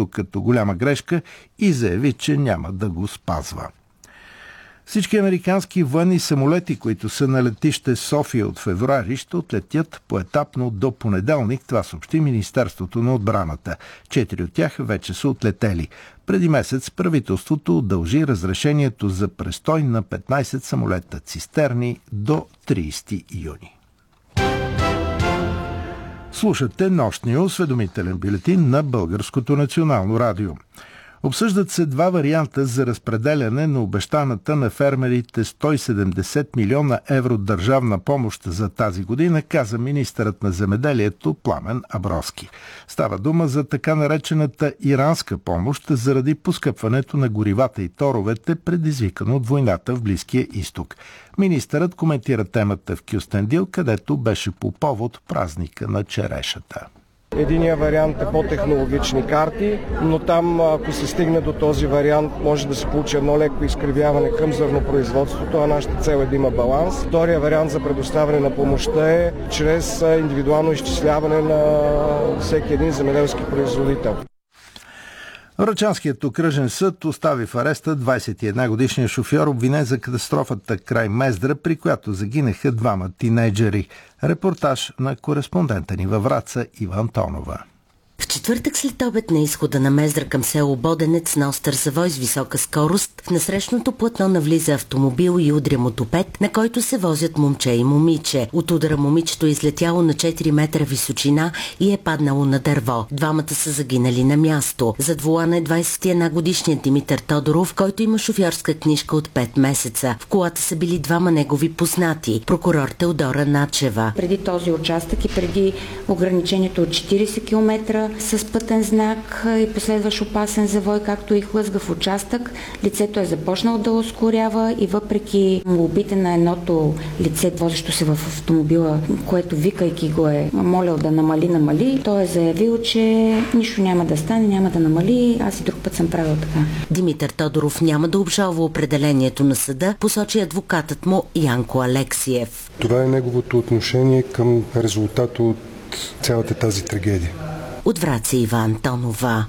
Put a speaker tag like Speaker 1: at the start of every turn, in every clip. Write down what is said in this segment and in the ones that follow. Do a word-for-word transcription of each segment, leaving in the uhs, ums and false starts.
Speaker 1: нещо като голяма грешка и заяви, че няма да го спазва. Всички американски военни самолети, които са на летище София от февруари, ще отлетят поетапно до понеделник, това съобщи Министерството на отбраната. Четири от тях вече са отлетели. Преди месец правителството удължи разрешението за престой на петнайсет самолета цистерни до трийсети юни. Слушате нощния осведомителен бюлетин на Българското национално радио. Обсъждат се два варианта за разпределяне на обещаната на фермерите сто и седемдесет милиона евро държавна помощ за тази година, каза министърът на земеделието Пламен Абровски. Става дума за така наречената иранска помощ заради поскъпването на горивата и торовете, предизвикано от войната в Близкия изток. Министърът коментира темата в Кюстендил, където беше по повод празника на черешата.
Speaker 2: Единият вариант е по-технологични карти, но там, ако се стигне до този вариант, може да се получи едно леко изкривяване към зърнопроизводството, а нашата цел е да има баланс. Втория вариант за предоставяне на помощта е чрез индивидуално изчисляване на всеки един земеделски производител.
Speaker 1: Врачанският окръжен съд остави в ареста двайсет и една годишния шофьор, обвинен за катастрофата край Мездра, при която загинаха двама тинейджери. Репортаж на кореспондента ни във Враца Ива Антонова.
Speaker 3: В четвъртък след обед на изхода на Мездра към село Боденец на остър завой с висока скорост, в насрещното платно навлиза автомобил и удря мотопед, на който се возят момче и момиче. От удара момичето е излетяло на четири метра височина и е паднало на дърво. Двамата са загинали на място. Зад волана е двайсет и една годишният Димитър Тодоров, който има шофьорска книжка от пет месеца. В колата са били двама негови познати. Прокурор Теодора Начева.
Speaker 4: Преди този участък и преди ограничението от четирийсет километра с пътен знак и последващ опасен завой, както и хлъзгав участък, лицето е започнало да ускорява и въпреки молбите на едното лице, возещо се в автомобила, което викайки го е молял да намали, намали, той е заявил, че нищо няма да стане, няма да намали, аз и друг път съм правил така.
Speaker 3: Димитър Тодоров няма да обжалва определението на съда, посочи адвокатът му Янко Алексиев.
Speaker 5: Това е неговото отношение към резултата от цялата тази трагедия.
Speaker 3: От Враца Ива Антонова.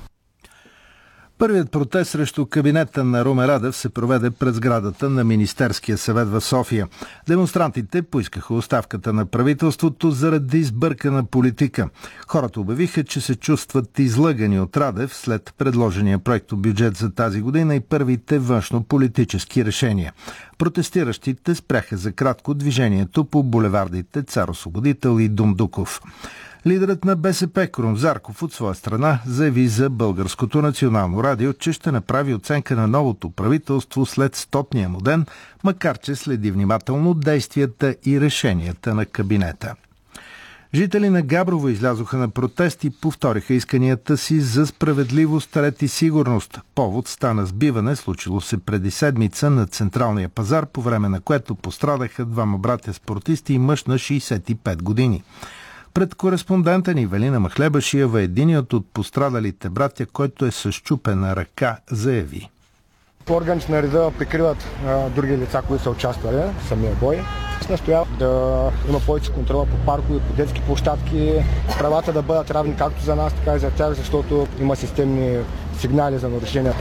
Speaker 1: Първият протест срещу кабинета на Румен Радев се проведе пред сградата на Министерския съвет в София. Демонстрантите поискаха оставката на правителството заради сбъркана политика. Хората обявиха, че се чувстват излъгани от Радев след предложения проектобюджет за тази година и първите външно-политически решения. Протестиращите спряха за кратко движението по булевардите Цар Освободител и Домдуков. Лидерът на БСП Крум Зарков от своя страна заяви за Българското национално радио, че ще направи оценка на новото правителство след стотния му ден, макар че следи внимателно действията и решенията на кабинета. Жители на Габрово излязоха на протест и повториха исканията си за справедливост, ред и сигурност. Повод стана сбиване, случило се преди седмица на Централния пазар, по време на което пострадаха двама братя спортисти и мъж на шейсет и пет години. Пред кореспондента ни Велина Махлебашиева, единият от пострадалите братя, който е с счупена ръка, заяви.
Speaker 2: Органите на реда прикриват а, други лица, които са участвали в самия бой. Настоява да има повече контрола по паркове, по детски площадки, правата да бъдат равни както за нас, така и за тях, защото има системни сигнали за нарушения.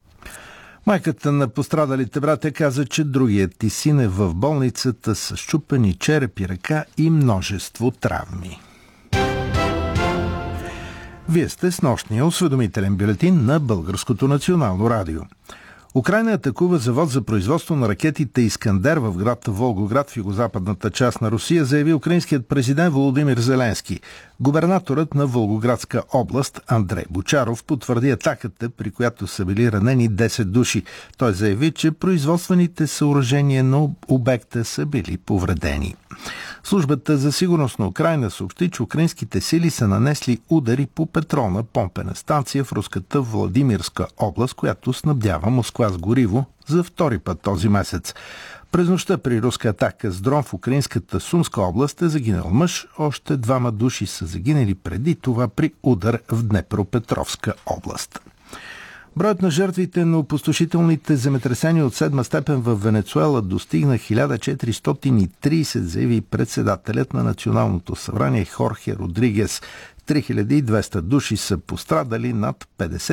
Speaker 1: Майката на пострадалите братя каза, че другият ти син е в болницата с счупени череп и ръка и множество травми. Вие сте с нощния осведомителен бюлетин на Българското национално радио. Украйна атакува завод за производство на ракетите Искандер в град Волгоград в югозападната част на Русия, заяви украинският президент Володимир Зеленски. Губернаторът на Волгоградска област Андрей Бочаров потвърди атаката, при която са били ранени десет души. Той заяви, че производствените съоръжения на обекта са били повредени. Службата за сигурност на Украйна съобщи, че украинските сили са нанесли удари по петролна помпена станция в руската Владимирска област, която снабдява Москва с гориво за втори път този месец. През нощта при руска атака с дрон в украинската Сумска област е загинал мъж, още двама души са загинали преди това при удар в Днепропетровска област. Броят на жертвите на опустошителните земетресения от седма степен в Венецуела достигна хиляда четиристотин и трийсет, заяви председателят на Националното събрание Хорхе Родригес. три хиляди и двеста души са пострадали, над петдесет